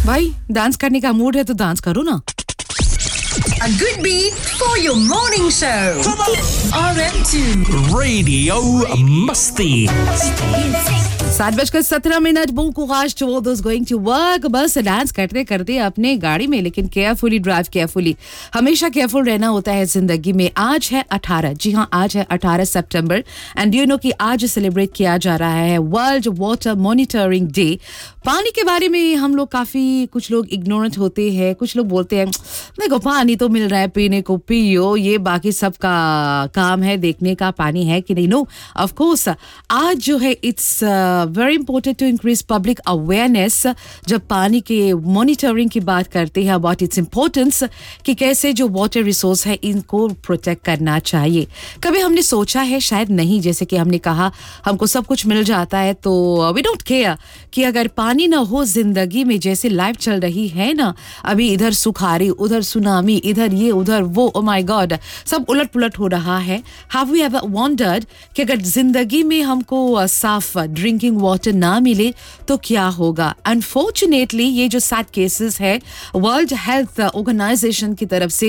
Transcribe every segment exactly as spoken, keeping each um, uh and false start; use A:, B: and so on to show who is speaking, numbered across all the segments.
A: भाई डांस करने का मूड है तो डांस करो ना.
B: A good beat for your morning show. R M two
C: Radio Musti.
A: सात बजकर सत्रह minute. bon courage to all those going to work. बस डांस करते करते अपने गाड़ी में, लेकिन केयरफुली ड्राइव, केयरफुली. हमेशा केयरफुल रहना होता है जिंदगी में. आज है अठारह, जी हाँ आज है अठारह सितंबर. एंड यू नो कि आज सेलिब्रेट किया जा रहा है वर्ल्ड वाटर मॉनिटरिंग डे. पानी के बारे में हम लोग काफ़ी, कुछ लोग इग्नोरेंट होते हैं. कुछ लोग बोलते हैं देखो पानी तो मिल रहा है, पीने को पियो, ये बाकी सबका काम है देखने का पानी है कि नहीं. नो ऑफ कोर्स आज जो है it's very important to increase public awareness. जब पानी के मॉनिटरिंग की बात करते हैं अबाउट इट्स इम्पोर्टेंस, कि कैसे जो वाटर रिसोर्स है इनको प्रोटेक्ट करना चाहिए. कभी हमने सोचा है? शायद नहीं. जैसे कि हमने कहा हमको सब कुछ मिल जाता है तो वी डोंट केयर कि अगर पानी ना हो जिंदगी में, जैसे लाइफ चल रही है ना अभी, इधर सुखाड़ी, उधर सुनामी, इधर ये उधर वो, ओ माय गॉड, सब उलट पुलट हो रहा है. हैव वी एवर वंडर्ड कि अगर जिंदगी में हमको साफ ड्रिंकिंग वाटर ना मिले तो क्या होगा? अनफॉर्चुनेटली ये जो सैड केसेस है वर्ल्ड हेल्थ ऑर्गेनाइजेशन की तरफ से,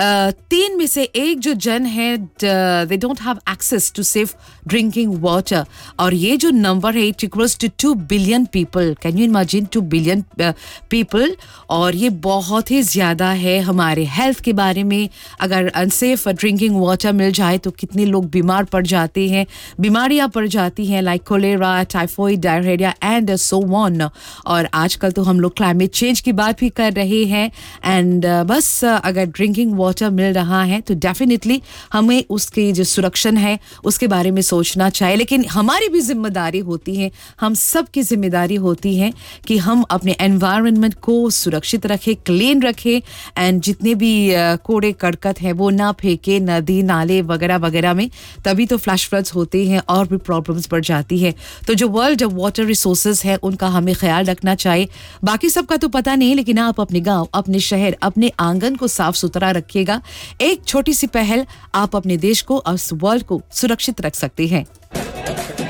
A: तीन में से एक जो जन है they don't have access to safe drinking water. और ये जो नंबर है it equals to two billion people. Can you imagine? Two billion people. और ये बहुत ही ज्यादा है. हमारे हेल्थ के बारे में अगर अनसेफ ड्रिंकिंग वाटर मिल जाए तो कितने लोग बीमार पड़ जाते हैं, बीमारियां पड़ जाती हैं, like cholera, typhoid, diarrhoea and so on. और आजकल तो हम लोग क्लाइमेट चेंज की बात भी कर रहे हैं. एंड uh, बस uh, अगर ड्रिंकिंग वाटर मिल रहा है तो डेफिनेटली हमें उसकी जो सुरक्षण है उसके बारे में सोचना चाहिए. लेकिन हमारी भी जिम्मेदारी होती है, हम सब की जिम्मेदारी होती है कि हम अपने एनवायरनमेंट को सुरक्षित रखें, क्लीन रखें. एंड जितने भी uh, कूड़े करकट है वो ना फेंके नदी नाले वगैरह वगैरह में, तभी तो फ्लैश फ्लड्स होते हैं और भी प्रॉब्लम्स बढ़ जाती है. तो जो वर्ल्ड वाटर रिसोर्सेज है उनका हमें ख्याल रखना चाहिए. बाकी सबका तो पता नहीं, लेकिन आप अपने गांव, अपने शहर, अपने आंगन को साफ सुथरा रखिएगा. एक छोटी सी पहल आप अपने देश को और वर्ल्ड को सुरक्षित रख सकते हैं.